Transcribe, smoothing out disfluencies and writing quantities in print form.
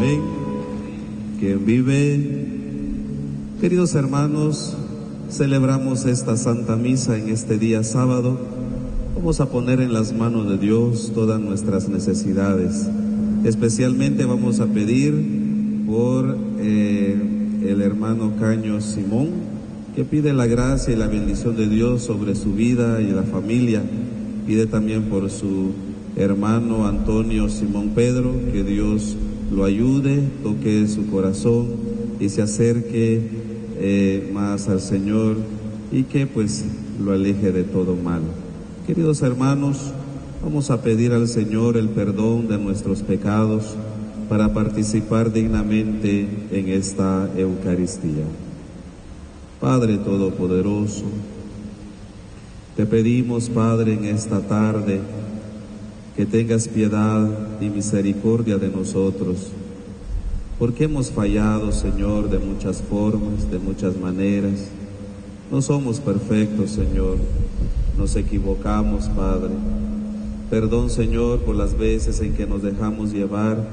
Amén. Quien vive. Queridos hermanos, celebramos esta Santa Misa en este día sábado. Vamos a poner en las manos de Dios todas nuestras necesidades. Especialmente vamos a pedir por el hermano Caño Simón, que pide la gracia y la bendición de Dios sobre su vida y la familia. Pide también por su hermano Antonio Simón Pedro, que Dios lo ayude, toque su corazón y se acerque más al Señor y que pues lo aleje de todo mal. Queridos hermanos, vamos a pedir al Señor el perdón de nuestros pecados para participar dignamente en esta Eucaristía. Padre Todopoderoso, te pedimos, Padre, en esta tarde, que tengas piedad y misericordia de nosotros, porque hemos fallado, Señor, de muchas formas, de muchas maneras. No somos perfectos, Señor, nos equivocamos, Padre. Perdón, Señor, por las veces en que nos dejamos llevar